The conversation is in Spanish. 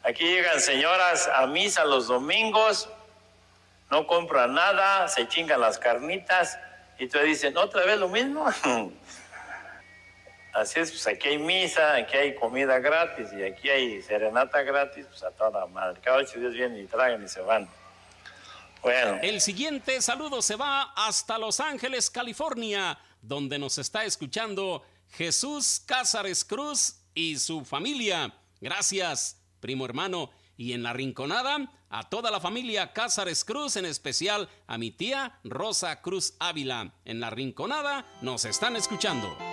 Aquí llegan señoras a misa los domingos, no compran nada, se chingan las carnitas y te dicen, ¿otra vez lo mismo? Así es, pues aquí hay misa, aquí hay comida gratis y aquí hay serenata gratis, pues a toda madre. Cada 8 días vienen y tragan y se van. Bueno. El siguiente saludo se va hasta Los Ángeles, California, donde nos está escuchando Jesús Cázares Cruz y su familia. Gracias, primo hermano. Y en La Rinconada, a toda la familia Cázares Cruz, en especial a mi tía Rosa Cruz Ávila. En La Rinconada nos están escuchando.